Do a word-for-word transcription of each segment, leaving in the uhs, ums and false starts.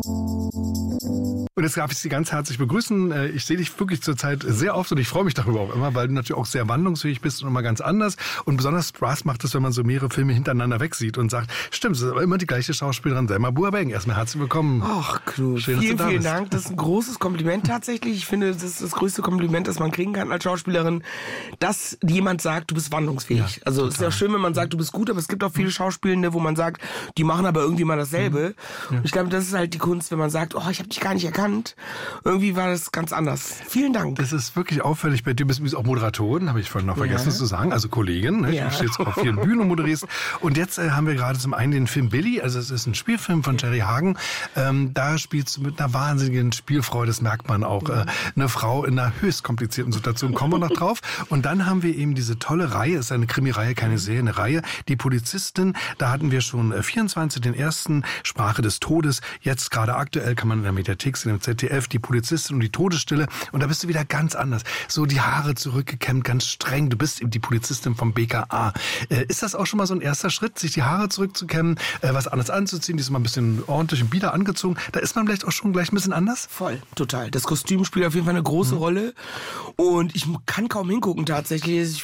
Und jetzt darf ich Sie ganz herzlich begrüßen. Ich sehe dich wirklich zurzeit sehr oft und ich freue mich darüber auch immer, weil du natürlich auch sehr wandlungsfähig bist und immer ganz anders. Und besonders Spaß macht es, wenn man so mehrere Filme hintereinander wegsieht und sagt, stimmt, es ist aber immer die gleiche Schauspielerin, Selma Boabeng. Erstmal herzlich willkommen. Ach, Knut, Schön, vielen, dass du da vielen bist. Dank. Das ist ein großes Kompliment tatsächlich. Ich finde, das ist das größte Kompliment, das man kriegen kann als Schauspielerin, dass jemand sagt, du bist wandlungsfähig. Ja, also es ist ja schön, wenn man sagt, du bist gut, aber es gibt auch viele Schauspielende, wo man sagt, die machen aber irgendwie mal dasselbe. Ja. Und ich glaube, das ist halt die Kunst, wenn man sagt, oh, ich habe dich gar nicht erkannt. Irgendwie war das ganz anders. Vielen Dank. Das ist wirklich auffällig bei dir. Du bist auch Moderatorin, habe ich vorhin noch vergessen Ja. zu sagen. Also Kollegin, ne? Ja. Du stehst auf vielen Bühnen und moderierst. Und jetzt äh, haben wir gerade zum einen den Film Billy. Also es ist ein Spielfilm von Jerry Hagen. Ähm, da spielst du mit einer wahnsinnigen Spielfreude. Das merkt man auch. Äh, eine Frau in einer höchst komplizierten Situation. Kommen wir noch drauf. Und dann haben wir eben diese tolle Reihe. Es ist eine Krimireihe, keine Serie, eine Reihe. Die Polizistin. Da hatten wir schon äh, vierundzwanzig, den ersten, Sprache des Todes. Jetzt gerade aktuell kann man in der Mediathek sehen, im Z D F, die Polizistin und die Todesstille. Und da bist du wieder ganz anders. So die Haare zurückgekämmt, ganz streng. Du bist eben die Polizistin vom B K A. Äh, ist das auch schon mal so ein erster Schritt, sich die Haare zurückzukämmen, äh, was anderes anzuziehen, diesmal ein bisschen ordentlich und bieder angezogen? Da ist man vielleicht auch schon gleich ein bisschen anders? Voll, total. Das Kostüm spielt auf jeden Fall eine große mhm. Rolle. Und ich kann kaum hingucken tatsächlich. Ich,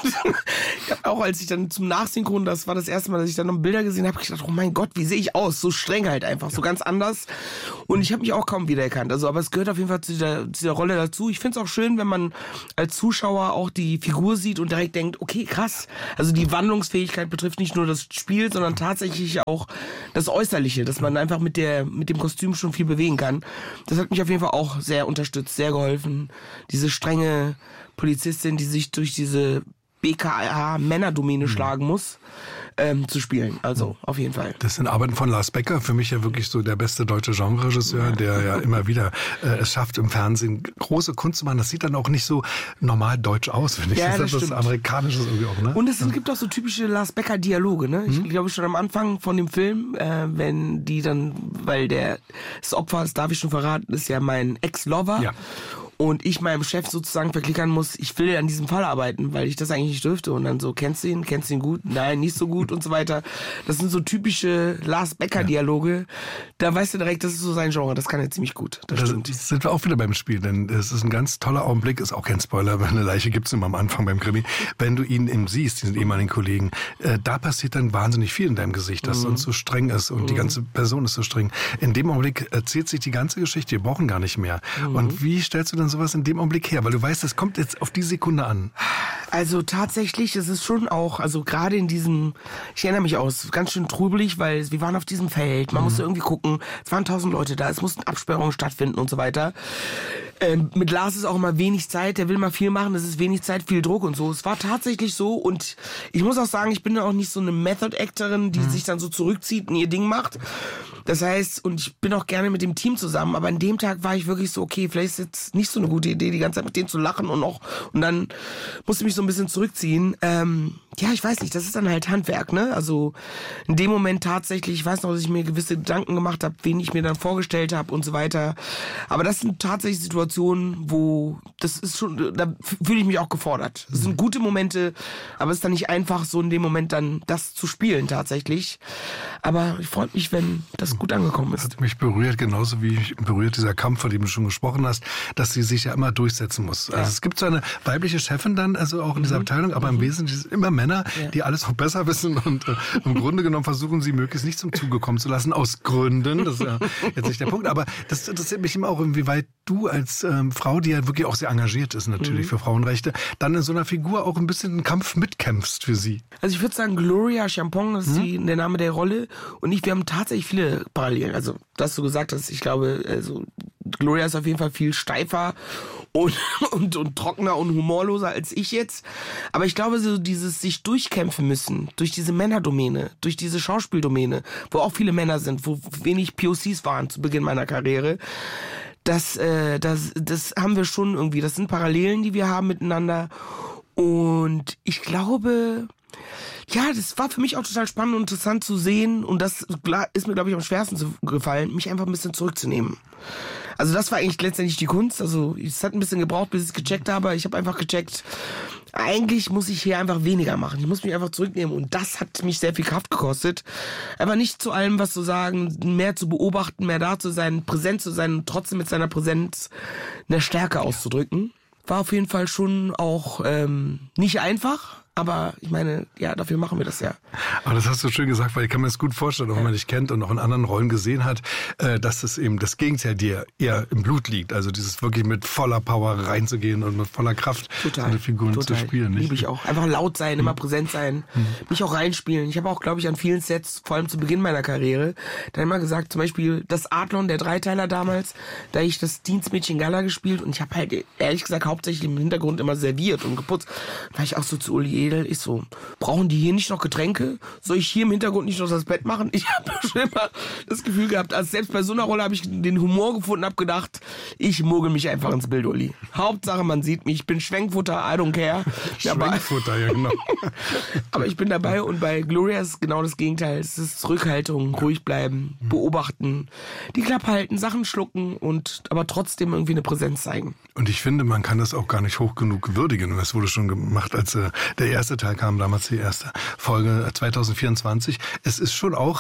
ich hab auch, als ich dann zum Nachsynchron, das war das erste Mal, dass ich dann noch Bilder gesehen habe, ich gedacht, oh mein Gott, wie sehe ich aus? So streng halt einfach, ja. So ganz anders. Und ich habe mich auch kaum wiedererkannt. Also, aber es gehört auf jeden Fall zu dieser, zu dieser Rolle dazu. Ich finde es auch schön, wenn man als Zuschauer auch die Figur sieht und direkt denkt, okay, krass. Also die Wandlungsfähigkeit betrifft nicht nur das Spiel, sondern tatsächlich auch das Äußerliche, dass man einfach mit der, mit dem Kostüm schon viel bewegen kann. Das hat mich auf jeden Fall auch sehr unterstützt, sehr geholfen. Diese strenge Polizistin, die sich durch diese B K A-Männerdomäne mhm. schlagen muss, ähm, zu spielen. Also, auf jeden Fall. Das sind Arbeiten von Lars Becker, für mich ja wirklich so der beste deutsche Genreregisseur, ja. der ja immer wieder äh, es schafft, im Fernsehen große Kunst zu machen. Das sieht dann auch nicht so normal deutsch aus, finde ich. Ja, das das ist was Amerikanisches irgendwie auch, ne? Und es gibt auch so typische Lars Becker-Dialoge, ne? Ich mhm. glaube schon am Anfang von dem Film, äh, wenn die dann, weil der das Opfer, das darf ich schon verraten, ist ja mein Ex-Lover. Ja. Und ich meinem Chef sozusagen verklickern muss, ich will an diesem Fall arbeiten, weil ich das eigentlich nicht dürfte. Und dann so, kennst du ihn? Kennst du ihn gut? Nein, nicht so gut und so weiter. Das sind so typische Lars Becker-Dialoge. Ja. Da weißt du direkt, das ist so sein Genre. Das kann er ziemlich gut. Das da stimmt. sind wir auch wieder beim Spiel, denn es ist ein ganz toller Augenblick. Ist auch kein Spoiler, weil eine Leiche gibt's immer am Anfang beim Krimi. Wenn du ihn eben siehst, diesen ehemaligen Kollegen, äh, da passiert dann wahnsinnig viel in deinem Gesicht, dass mhm. uns so streng ist und mhm. die ganze Person ist so streng. In dem Augenblick erzählt sich die ganze Geschichte. Wir brauchen gar nicht mehr. Mhm. Und wie stellst du dann sowas in dem Augenblick her? Weil du weißt, es kommt jetzt auf die Sekunde an. Also tatsächlich ist es schon auch, also gerade in diesem, ich erinnere mich aus, ganz schön trubelig, weil wir waren auf diesem Feld, man mhm. musste irgendwie gucken, es waren tausend Leute da, es mussten Absperrungen stattfinden und so weiter. Ähm, mit Lars ist auch immer wenig Zeit, der will mal viel machen, es ist wenig Zeit, viel Druck und so. Es war tatsächlich so und ich muss auch sagen, ich bin auch nicht so eine Method-Actorin, die mhm. sich dann so zurückzieht und ihr Ding macht. Das heißt, und ich bin auch gerne mit dem Team zusammen, aber an dem Tag war ich wirklich so, okay, vielleicht ist jetzt nicht so eine gute Idee, die ganze Zeit mit denen zu lachen und noch, und dann musste ich mich so ein bisschen zurückziehen. Ähm, ja, ich weiß nicht, das ist dann halt Handwerk, ne? Also in dem Moment tatsächlich, ich weiß noch, dass ich mir gewisse Gedanken gemacht habe, wen ich mir dann vorgestellt habe und so weiter. Aber das sind tatsächlich Situationen, wo das ist schon, da fühle ich mich auch gefordert. Das sind gute Momente, aber es ist dann nicht einfach, so in dem Moment dann das zu spielen tatsächlich. Aber ich freue mich, wenn das gut angekommen ist. Hat mich berührt, genauso wie mich berührt dieser Kampf, von dem du schon gesprochen hast, dass sie sich ja immer durchsetzen muss. Ja. Also es gibt so eine weibliche Chefin dann, also auch in dieser mhm. Abteilung, aber mhm. im Wesentlichen sind immer Männer, ja. die alles auch besser wissen und äh, im Grunde genommen versuchen sie möglichst nicht zum Zuge kommen zu lassen, aus Gründen, das ist ja jetzt nicht der Punkt, aber das interessiert mich immer auch, inwieweit du als ähm, Frau, die ja wirklich auch sehr engagiert ist natürlich mhm. für Frauenrechte, dann in so einer Figur auch ein bisschen einen Kampf mitkämpfst für sie. Also ich würde sagen, Gloria Champong, das ist mhm. die, der Name der Rolle, und ich, wir haben tatsächlich viele Parallelen. Also, dass du gesagt hast, ich glaube, also Gloria ist auf jeden Fall viel steifer und, und, und trockener und humorloser als ich jetzt. Aber ich glaube, so dieses sich durchkämpfen müssen, durch diese Männerdomäne, durch diese Schauspieldomäne, wo auch viele Männer sind, wo wenig P O Cs waren zu Beginn meiner Karriere, das, äh, das, das haben wir schon irgendwie. Das sind Parallelen, die wir haben miteinander. Und ich glaube, ja, das war für mich auch total spannend und interessant zu sehen. Und das ist mir, glaube ich, am schwersten gefallen, mich einfach ein bisschen zurückzunehmen. Also das war eigentlich letztendlich die Kunst. Also es hat ein bisschen gebraucht, bis ich es gecheckt habe. Ich habe einfach gecheckt, eigentlich muss ich hier einfach weniger machen. Ich muss mich einfach zurücknehmen und das hat mich sehr viel Kraft gekostet. Aber nicht zu allem, was zu sagen, mehr zu beobachten, mehr da zu sein, präsent zu sein und trotzdem mit seiner Präsenz eine Stärke auszudrücken. War auf jeden Fall schon auch ähm, nicht einfach. Aber ich meine, ja, dafür machen wir das ja. Aber das hast du schön gesagt, weil ich kann mir das gut vorstellen, auch wenn man dich kennt und auch in anderen Rollen gesehen hat, dass es eben das Gegenteil dir eher im Blut liegt. Also dieses wirklich mit voller Power reinzugehen und mit voller Kraft total, seine Figuren total. zu spielen. Liebe ich auch. Einfach laut sein, immer präsent sein, hm. mich auch reinspielen. Ich habe auch, glaube ich, an vielen Sets, vor allem zu Beginn meiner Karriere, dann immer gesagt, zum Beispiel das Adlon, der Dreiteiler damals, da ich das Dienstmädchen Gala gespielt und ich habe halt ehrlich gesagt hauptsächlich im Hintergrund immer serviert und geputzt. Da war ich auch so zu Uli Edel, ich so, brauchen die hier nicht noch Getränke? Soll ich hier im Hintergrund nicht noch das Bett machen? Ich habe schon immer das Gefühl gehabt, also selbst bei so einer Rolle habe ich den Humor gefunden, habe gedacht, ich mogel mich einfach ins Bild, Uli. Hauptsache, man sieht mich, ich bin Schwenkfutter, I don't care. Schwenkfutter, ja genau. Aber ich bin dabei und bei Gloria ist genau das Gegenteil. Es ist Zurückhaltung, ruhig bleiben, beobachten, die Klappe halten, Sachen schlucken und aber trotzdem irgendwie eine Präsenz zeigen. Und ich finde, man kann das auch gar nicht hoch genug würdigen. Das wurde schon gemacht, als äh, der erste Teil kam, damals die erste Folge zwanzig vierundzwanzig. Es ist schon auch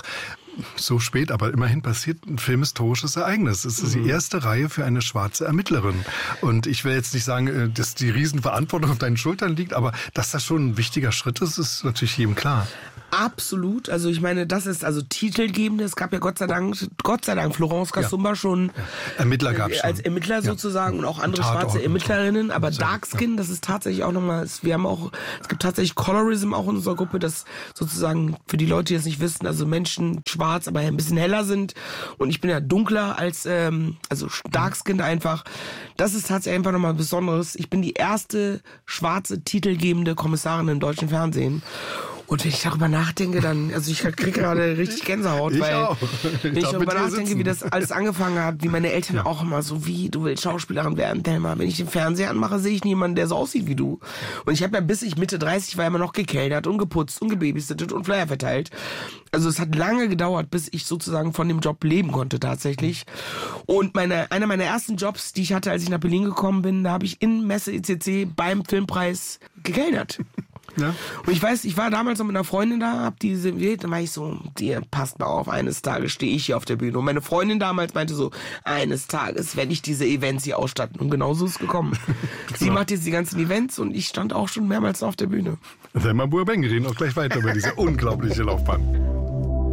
so spät, aber immerhin passiert ein filmhistorisches Ereignis. Es ist mhm. die erste Reihe für eine schwarze Ermittlerin. Und ich will jetzt nicht sagen, dass die Riesenverantwortung auf deinen Schultern liegt, aber dass das schon ein wichtiger Schritt ist, ist natürlich jedem klar. Absolut. Also ich meine, das ist also titelgebend. Es gab ja Gott sei Dank, Gott sei Dank Florence Kasumba ja. schon. Ja. Ermittler gab es schon. Als Ermittler sozusagen ja. und auch andere und schwarze Ermittlerinnen. Aber Darkskin, das ist tatsächlich auch nochmal, wir haben auch, es gibt tatsächlich Colorism auch in unserer Gruppe, das sozusagen für die Leute, die das nicht wissen, also Menschen schwarz, aber ein bisschen heller sind. Und ich bin ja dunkler als, ähm, also Darkskin einfach. Das ist tatsächlich einfach nochmal Besonderes. Ich bin die erste schwarze titelgebende Kommissarin im deutschen Fernsehen. Und wenn ich darüber nachdenke, dann, also ich kriege gerade richtig Gänsehaut, ich weil auch. Ich wenn ich darüber nachdenke, sitzen. wie das alles angefangen hat, wie meine Eltern ja. auch immer so, wie, du willst Schauspielerin werden, Thelma. Wenn ich den Fernseher anmache, sehe ich niemanden, der so aussieht wie du. Und ich habe ja bis ich Mitte dreißig war immer noch gekellnert und geputzt und gebabysittet und Flyer verteilt. Also es hat lange gedauert, bis ich sozusagen von dem Job leben konnte tatsächlich. Und meine, einer meiner ersten Jobs, die ich hatte, als ich nach Berlin gekommen bin, da habe ich in Messe E C C beim Filmpreis gekellnert. Ja. Und ich weiß, ich war damals noch mit einer Freundin da, hab diese, dann war ich so, dir passt mal auf, eines Tages stehe ich hier auf der Bühne. Und meine Freundin damals meinte so, eines Tages werde ich diese Events hier ausstatten. Und genauso ist es gekommen. Sie macht jetzt die ganzen Events und ich stand auch schon mehrmals auf der Bühne. Thelma Bourbain, wir reden auch gleich weiter über diese unglaubliche Laufbahn.